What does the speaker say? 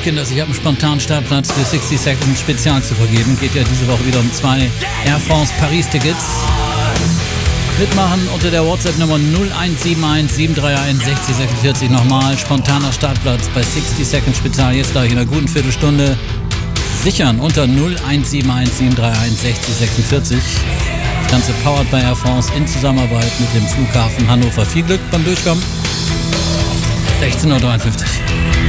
Kinders, ich habe einen spontanen Startplatz für 60 Seconds Spezial zu vergeben. Geht ja diese Woche wieder um 2 Air France Paris-Tickets. Mitmachen unter der WhatsApp-Nummer 0171 731 6046. Nochmal, spontaner Startplatz bei 60 Seconds Spezial. Jetzt gleich in einer guten Viertelstunde sichern unter 0171 731 6046. Das Ganze powered by Air France in Zusammenarbeit mit dem Flughafen Hannover. Viel Glück beim Durchkommen. 16:53 Uhr.